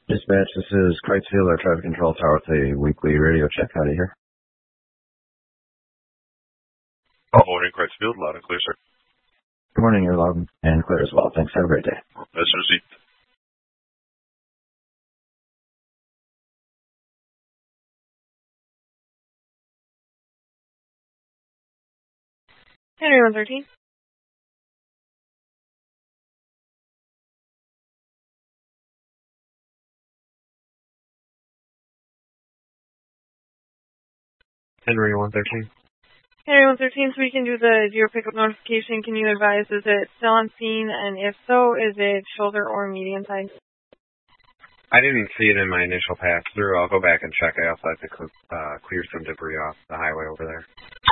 Dispatch, this is Crightsfield, our traffic control tower with a weekly radio check. How do you hear? Good morning, Crightsfield. Loud and clear, sir. Good morning, you're loud and clear as well. Thanks. Have a great day. That's received. Henry 113. Henry 113. Henry 113, so we can do the zero pickup notification. Can you advise, is it still on scene? And if so, is it shoulder or medium size? I didn't see it in my initial pass through. I'll go back and check. I also have to clear some debris off the highway over there.